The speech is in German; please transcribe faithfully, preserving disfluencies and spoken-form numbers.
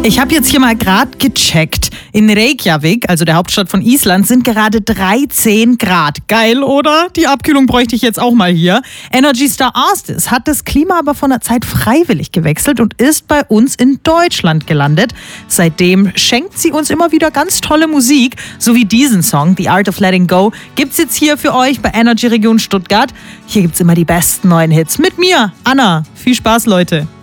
Ich habe jetzt hier mal gerade gecheckt. In Reykjavik, also der Hauptstadt von Island, sind gerade dreizehn Grad. Geil, oder? Die Abkühlung bräuchte ich jetzt auch mal hier. Energy Star Arstis hat das Klima aber von der Zeit freiwillig gewechselt und ist bei uns in Deutschland gelandet. Seitdem schenkt sie uns immer wieder ganz tolle Musik, so wie diesen Song, The Art of Letting Go, gibt's jetzt hier für euch bei Energy Region Stuttgart. Hier gibt's immer die besten neuen Hits mit mir, Anna. Viel Spaß, Leute.